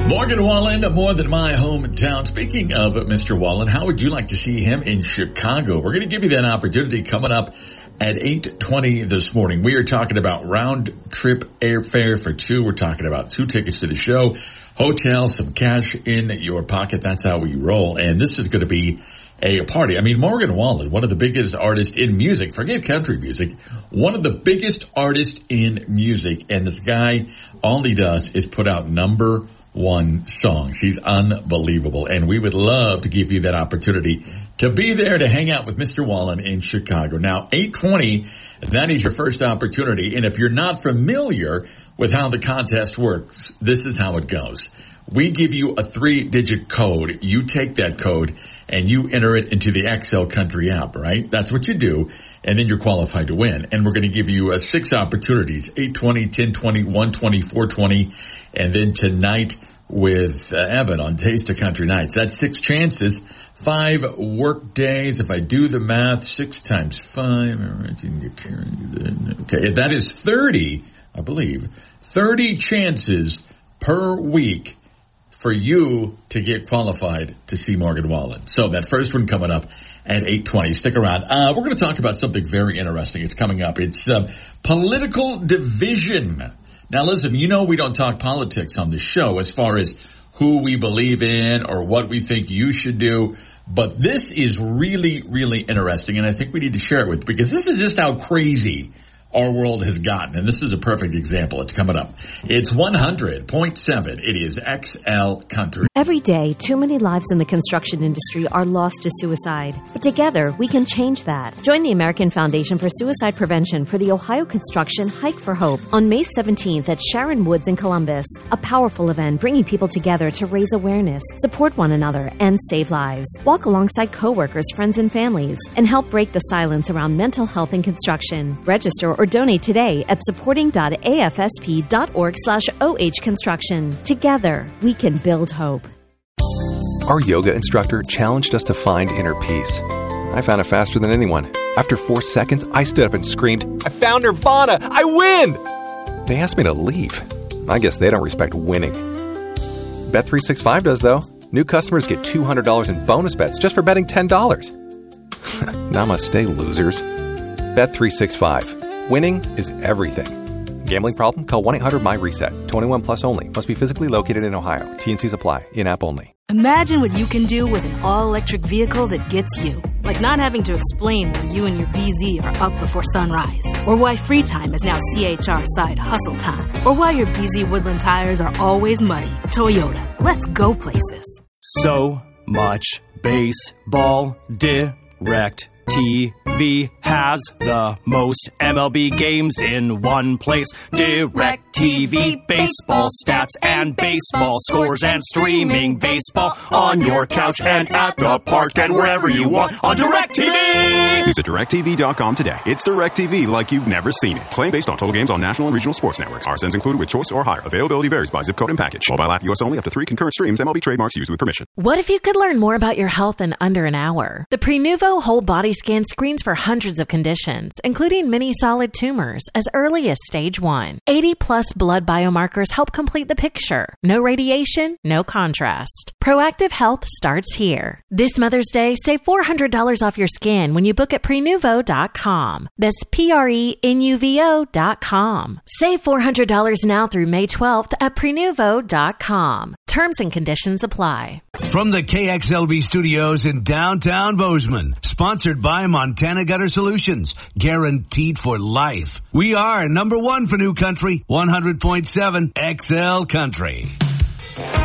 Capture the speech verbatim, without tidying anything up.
Morgan Wallen, More Than My Hometown. Speaking of Mister Wallen, how would you like to see him in Chicago? We're going to give you that opportunity coming up at eight twenty this morning. We are talking about round-trip airfare for two. We're talking about two tickets to the show, hotel, some cash in your pocket. That's how we roll. And this is going to be a party. I mean, Morgan Wallen, one of the biggest artists in music, forget country music, one of the biggest artists in music. And this guy, all he does is put out number one songs. He's unbelievable. And we would love to give you that opportunity to be there to hang out with Mister Wallen in Chicago. Now, eight twenty, that is your first opportunity. And if you're not familiar with how the contest works, this is how it goes. We give you a three-digit code. You take that code and you enter it into the X L Country app, right? That's what you do. And then you're qualified to win. And we're going to give you uh, six opportunities, eight twenty, ten twenty, one twenty, four twenty, and then tonight with uh, Evan on Taste of Country Nights. That's six chances, five work days. If I do the math, six times five. Okay, that is thirty, I believe, thirty chances per week for you to get qualified to see Morgan Wallen. So that first one coming up at eight twenty. Stick around. Uh, we're going to talk about something very interesting. It's coming up. It's uh, political division. Now, listen, you know we don't talk politics on the show as far as who we believe in or what we think you should do. But this is really, really interesting, and I think we need to share it with, because this is just how crazy our world has gotten, and this is a perfect example. It's coming up. It's one hundred point seven. It is X L Country. Every day, too many lives in the construction industry are lost to suicide. But together, we can change that. Join the American Foundation for Suicide Prevention for the Ohio Construction Hike for Hope on May seventeenth at Sharon Woods in Columbus. A powerful event bringing people together to raise awareness, support one another, and save lives. Walk alongside coworkers, friends, and families, and help break the silence around mental health in construction. Register or donate today at supporting.afsp.org slash OH construction. Together, we can build hope. Our yoga instructor challenged us to find inner peace. I found it faster than anyone. After four seconds, I stood up and screamed, "I found Nirvana! I win!" They asked me to leave. I guess they don't respect winning. Bet three sixty-five does, though. New customers get two hundred dollars in bonus bets just for betting ten dollars. Namaste, losers. Bet three sixty-five. Winning is everything. Gambling problem? Call one eight hundred my reset. twenty-one plus only. Must be physically located in Ohio. T and Cs apply. In-app only. Imagine what you can do with an all-electric vehicle that gets you. Like not having to explain why you and your B Z are up before sunrise. Or why free time is now C H R side hustle time. Or why your B Z Woodland tires are always muddy. Toyota. Let's go places. So much baseball. Direct T V has the most M L B games in one place. DirecTV baseball stats and baseball scores and streaming baseball on your couch and at the park and wherever you want on DirecTV. Visit direct T V dot com today. It's DirecTV like you've never seen it. Claim based on total games on national and regional sports networks. R S Ns included with choice or higher. Availability varies by zip code and package. Mobile app U S only. Up to three concurrent streams. M L B trademarks used with permission. What if you could learn more about your health in under an hour? The Prenuvo whole body scan screens for hundreds of conditions, including many solid tumors, as early as stage one. eighty plus blood biomarkers help complete the picture. No radiation, no contrast. Proactive health starts here. This Mother's Day, save four hundred dollars off your scan when you book at prenuvo dot com. That's P R E N U V O dot com. Save four hundred dollars now through May twelfth at prenuvo dot com. Terms and conditions apply. From the K X L B studios in downtown Bozeman, sponsored by Montana Gutter Solutions, guaranteed for life. We are number one for new country, one hundred point seven X L Country.